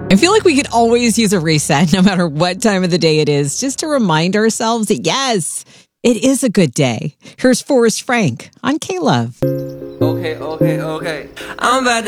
I feel like we could always use a reset no matter what time of the day it is, just to remind ourselves that, yes, it is a good day. Here's Forrest Frank on K-Love. Okay. I'm about to